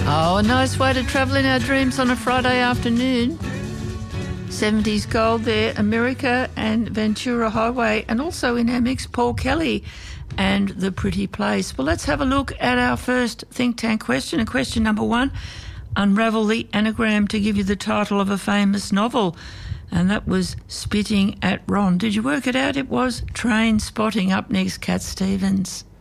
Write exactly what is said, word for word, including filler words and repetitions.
Oh, a nice way to travel in our dreams on a Friday afternoon. seventies gold there, America and Ventura Highway, and also in our mix, Paul Kelly and The Pretty Place. Well, let's have a look at our first think tank question. And question number one, unravel the anagram to give you the title of a famous novel. And that was Spitting at Ron. Did you work it out? It was Train Spotting. Up next, Cat Stevens.